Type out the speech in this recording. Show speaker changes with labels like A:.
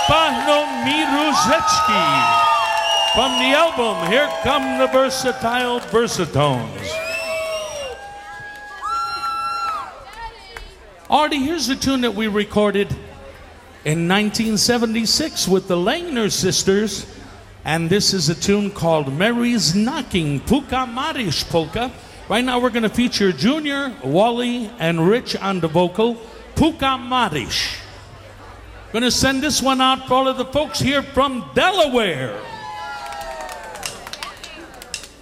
A: Pahno Miruzetsky. From the album, Here Come the Versatile Versatones. Artie, here's a tune that we recorded in 1976 with the Langner sisters. And this is a tune called Mary's Knocking, Puka Marish Polka. Right now we're going to feature Junior, Wally, and Rich on the vocal. Puka Marish. Going to send this one out for all of the folks here from Delaware.